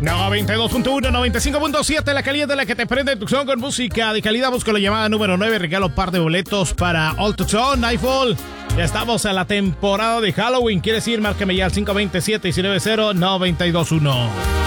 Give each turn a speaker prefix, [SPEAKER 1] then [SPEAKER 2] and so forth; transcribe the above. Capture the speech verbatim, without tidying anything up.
[SPEAKER 1] noventa y dos punto uno, noventa y cinco punto siete, la caliente, la que te prende tu son con música de calidad. Busco la llamada número nueve, regalo par de boletos para All Tucson, Nightfall. Ya estamos en la temporada de Halloween. ¿Quieres ir? Márcame ya al cinco dos siete, seis nueve cero, nueve dos uno.